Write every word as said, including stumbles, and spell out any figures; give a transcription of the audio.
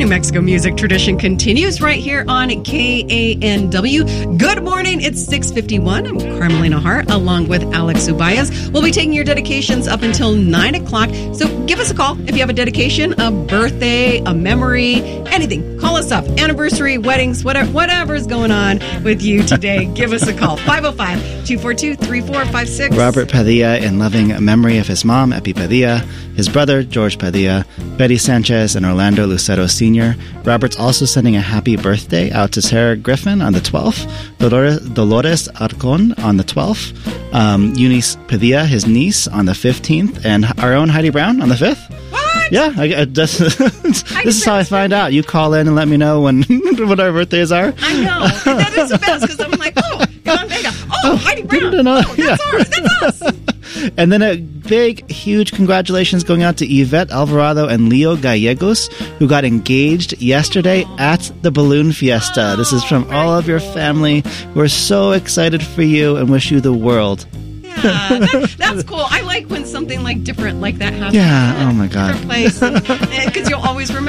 Mexico music tradition continues right here on K A N W. Good morning. It's six fifty-one. I'm Carmelina Hart along with Alex Ubayas. We'll be taking your dedications up until nine o'clock. So give us a call if you have a dedication, a birthday, a memory, anything. Call us up. Anniversary, weddings, whatever, whatever's going on with you today. Give us a call. five oh five, two four two, three four five six. Robert Padilla in loving memory of his mom, Epi Padilla, his brother, George Padilla, Betty Sanchez, and Orlando Lucero Senior Robert's also sending a happy birthday out to Sarah Griffin on the twelfth, Dolores, Dolores Arcon on the twelfth, um, Eunice Padilla, his niece, on the fifteenth, and our own Heidi Brown on the fifth. What? Yeah, I, I, this, this is how I find out. You call in and let me know when what our birthdays are. I know. That is the best because I'm like, oh, Yvonne Vega. Oh, oh, Heidi Brown. Know. Oh, that's Yeah. ours. That's us. And then a big, huge congratulations going out to Yvette Alvarado and Leo Gallegos, who got engaged yesterday at the Balloon Fiesta. This is from all of your family. We're so excited for you and wish you the world. Yeah, that, that's cool. I like when something like different like that happens. Yeah, oh my God. Different place. Because you'll always remember.